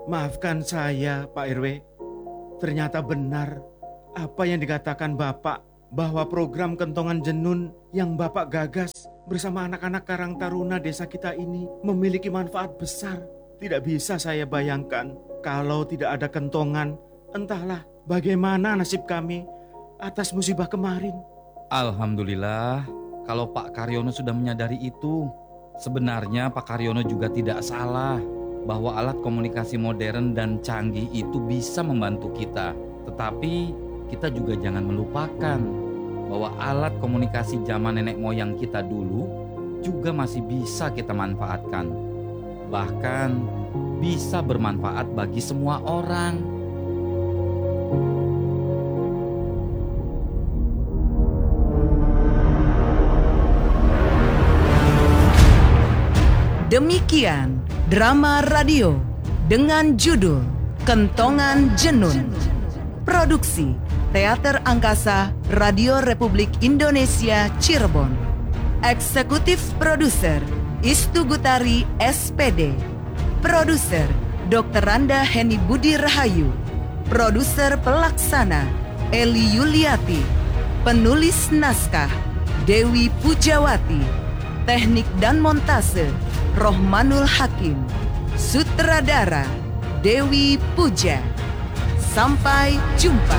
Maafkan saya, Pak RW. Ternyata benar apa yang dikatakan Bapak bahwa program kentongan jenun yang Bapak gagas bersama anak-anak Karang Taruna desa kita ini memiliki manfaat besar. Tidak bisa saya bayangkan kalau tidak ada kentongan, entahlah bagaimana nasib kami atas musibah kemarin. Alhamdulillah, kalau Pak Karyono sudah menyadari itu. Sebenarnya Pak Karyono juga tidak salah bahwa alat komunikasi modern dan canggih itu bisa membantu kita. Tetapi kita juga jangan melupakan bahwa alat komunikasi zaman nenek moyang kita dulu juga masih bisa kita manfaatkan. Bahkan bisa bermanfaat bagi semua orang. Demikian drama radio dengan judul Kentongan Jenun. Produksi Teater Angkasa Radio Republik Indonesia Cirebon. Eksekutif Produser Istu Gutari SPD. Produser Dr. Randa Heni Budi Rahayu. Produser Pelaksana Eli Yuliati. Penulis naskah Dewi Pujawati. Teknik dan montase Rohmanul Hakim. Sutradara Dewi Puja. Sampai jumpa.